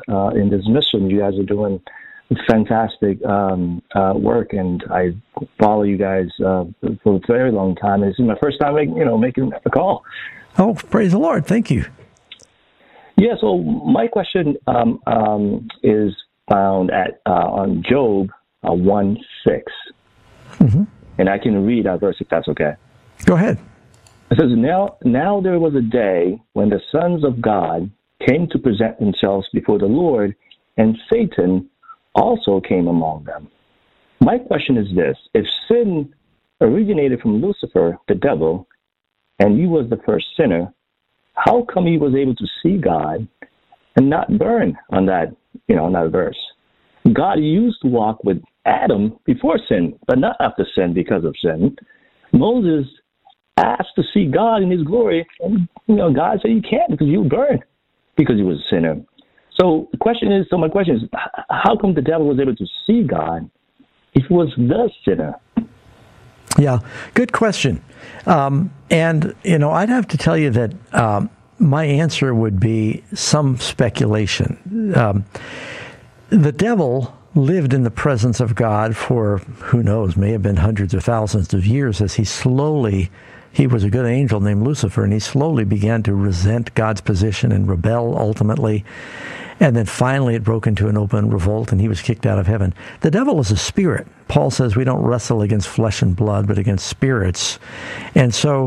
in this mission. You guys are doing fantastic work, and I follow you guys for a very long time. This is my first time making a call. Oh, praise the Lord. Thank you. Yeah, so my question is found on Job 1:6. Mm-hmm. And I can read that verse if that's okay. Go ahead. It says, Now there was a day when the sons of God came to present themselves before the Lord, and Satan also came among them. My question is this: if sin originated from Lucifer, the devil, and he was the first sinner, how come he was able to see God and not burn on that verse? God used to walk with Adam before sin, but not after sin because of sin. Moses asked to see God in his glory, and God said you can't because you burn because he was a sinner. So my question is, how come the devil was able to see God if he was the sinner? Yeah, good question. And I'd have to tell you that my answer would be some speculation. The devil lived in the presence of God for, who knows, may have been hundreds of thousands of years as he was a good angel named Lucifer, and he slowly began to resent God's position and rebel ultimately. And then finally it broke into an open revolt, and he was kicked out of heaven. The devil is a spirit. Paul says we don't wrestle against flesh and blood, but against spirits. And so,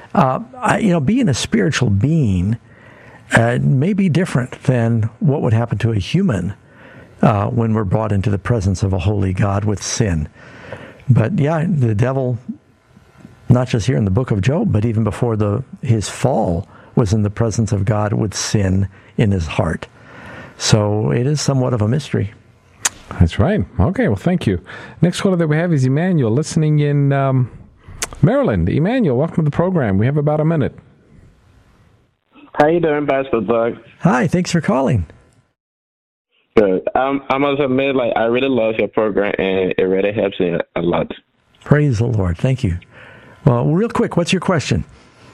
being a spiritual being may be different than what would happen to a human when we're brought into the presence of a holy God with sin. But yeah, the devil, not just here in the book of Job, but even before his fall, was in the presence of God with sin in his heart. So it is somewhat of a mystery. That's right. Okay, well, thank you. Next caller that we have is Emmanuel, listening in Maryland. Emmanuel, welcome to the program. We have about a minute. How you doing, Pastor Doug? Hi, thanks for calling. Good. I must admit, I really love your program, and it really helps me a lot. Praise the Lord. Thank you. Well, real quick, what's your question?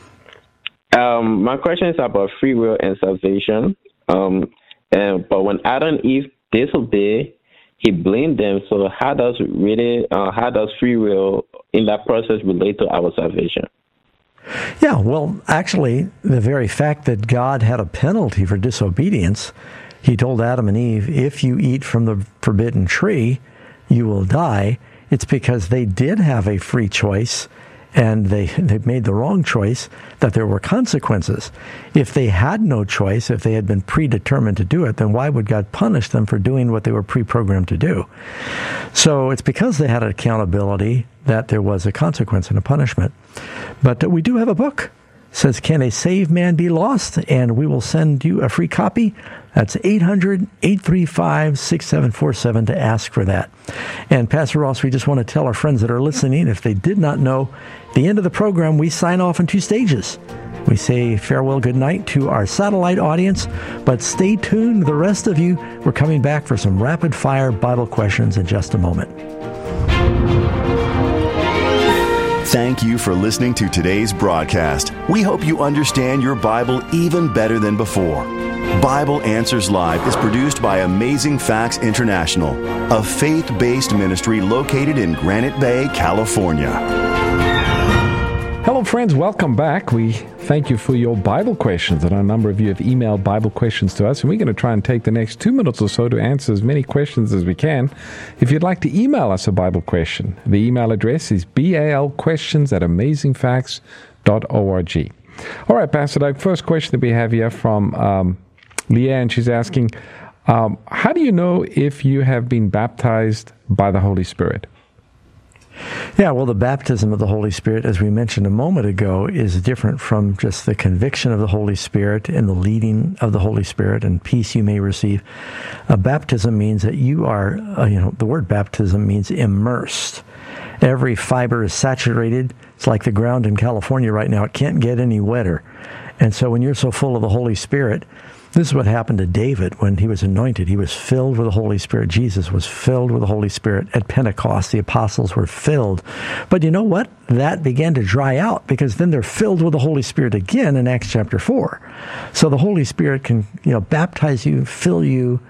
My question is about free will and salvation. But when Adam and Eve disobeyed, he blamed them. So how does free will in that process relate to our salvation? Yeah, well, actually, the very fact that God had a penalty for disobedience, he told Adam and Eve, if you eat from the forbidden tree, you will die. It's because they did have a free choice, and they made the wrong choice, that there were consequences. If they had no choice, if they had been predetermined to do it, then why would God punish them for doing what they were pre-programmed to do? So it's because they had accountability that there was a consequence and a punishment. But we do have a book. It says, Can a Saved Man Be Lost? And we will send you a free copy. That's 800-835-6747 to ask for that. And Pastor Ross, we just want to tell our friends that are listening, if they did not know, at the end of the program, we sign off in 2 stages. We say farewell, good night to our satellite audience, but stay tuned, the rest of you. We're coming back for some rapid-fire Bible questions in just a moment. Thank you for listening to today's broadcast. We hope you understand your Bible even better than before. Bible Answers Live is produced by Amazing Facts International, a faith-based ministry located in Granite Bay, California. Hello, friends. Welcome back. We thank you for your Bible questions. And a number of you have emailed Bible questions to us, and we're going to try and take the next 2 minutes or so to answer as many questions as we can. If you'd like to email us a Bible question, the email address is balquestions@amazingfacts.org. All right, Pastor Doug, first question that we have here from Leanne. She's asking, how do you know if you have been baptized by the Holy Spirit? Yeah, well, the baptism of the Holy Spirit, as we mentioned a moment ago, is different from just the conviction of the Holy Spirit and the leading of the Holy Spirit and peace you may receive. Baptism means that you are, the word baptism means immersed. Every fiber is saturated. It's like the ground in California right now. It can't get any wetter. And so when you're so full of the Holy Spirit, this is what happened to David when he was anointed. He was filled with the Holy Spirit. Jesus was filled with the Holy Spirit at Pentecost. The apostles were filled. But you know what? That began to dry out because then they're filled with the Holy Spirit again in Acts chapter 4. So the Holy Spirit can, baptize you, fill you